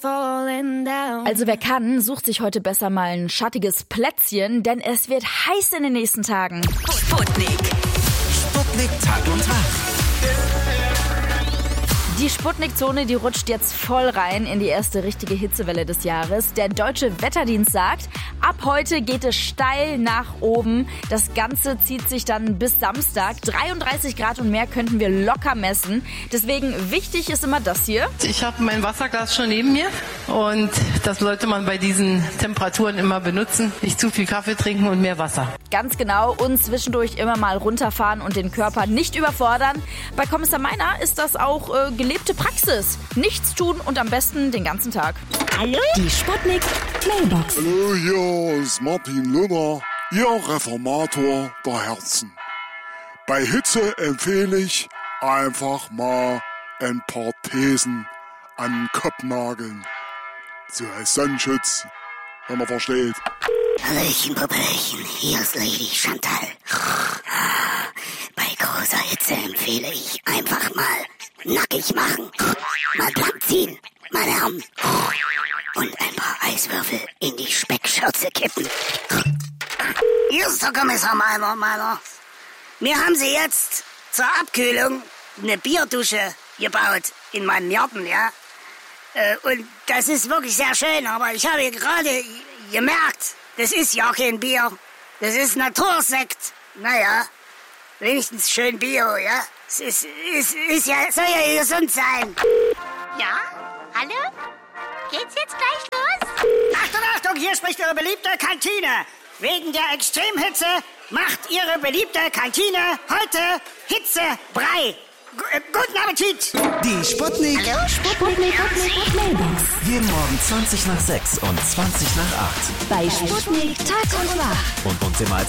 Also wer kann, sucht sich heute besser mal ein schattiges Plätzchen, denn es wird heiß in den nächsten Tagen. Sputnik. Sputnik Tag und Tag. Die Sputnik-Zone, die rutscht jetzt voll rein in die erste richtige Hitzewelle des Jahres. Der Deutsche Wetterdienst sagt, ab heute geht es steil nach oben. Das Ganze zieht sich dann bis Samstag. 33 Grad und mehr könnten wir locker messen. Deswegen wichtig ist immer das hier. Ich habe mein Wasserglas schon neben mir und das sollte man bei diesen Temperaturen immer benutzen. Nicht zu viel Kaffee trinken und mehr Wasser. Ganz genau, und zwischendurch immer mal runterfahren und den Körper nicht überfordern. Bei Kommissar Meiner ist das auch gelebte Praxis. Nichts tun und am besten den ganzen Tag. Hallo? Die Sputnik Mailbox. Hallo, hier ist Martin Lünner, Ihr Reformator der Herzen. Bei Hitze empfehle ich einfach mal ein paar Thesen an den Kopf nageln. So als Sonnenschutz, wenn man versteht. Hallöchen, Popöchen, hier ist Lady Chantal. Bei großer Hitze empfehle ich einfach mal nackig machen, mal blank ziehen, meine Herren, und ein paar Eiswürfel in die Speckschürze kippen. Hier ist der Kommissar Meiner. Mir haben sie jetzt zur Abkühlung eine Bierdusche gebaut in meinem Garten, ja. Und das ist wirklich sehr schön, aber ich habe gerade gemerkt, das ist ja kein Bier. Das ist Natursekt. Naja, wenigstens schön Bio, ja. Es ist ja, soll ja gesund sein. Ja? Hallo? Geht's jetzt gleich los? Achtung, hier spricht Ihre beliebte Kantine. Wegen der Extremhitze macht Ihre beliebte Kantine heute Hitzebrei. Guten Appetit! Die Sputnik. Hallo? Sputnik Mailbox. Jeden Morgen 20 nach 6 und 20 nach 8. Bei Sputnik Tag und Wach. Und uns immer als